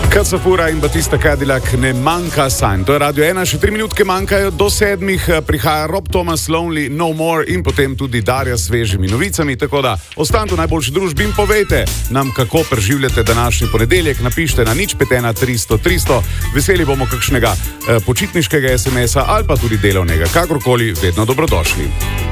Kacafura in Batista Cadillac, ne manjka sanj. To je Radio 1, še 3 minutke manjkajo do 7. Prihaja Rob Thomas, Lonely No More in potem tudi Darja s svežimi novicami. Tako da ostanite v najboljši družbi in povejte nam, kako preživljate današnji ponedeljek. Napišite na 051 300 300. Veseli bomo kakšnega počitniškega SMS-a ali pa tudi delovnega. Kakorkoli, vedno dobrodošli.